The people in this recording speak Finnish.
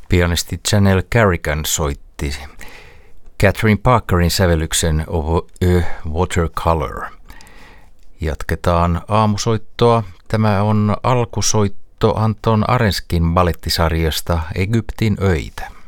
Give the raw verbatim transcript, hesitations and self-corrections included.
Pianisti Chanel Carrigan soitti Catherine Parkerin sävellyksen Of a Watercolor. Jatketaan aamusoittoa. Tämä on alkusoitto Anton Arenskin balettisarjasta Egyptin öitä.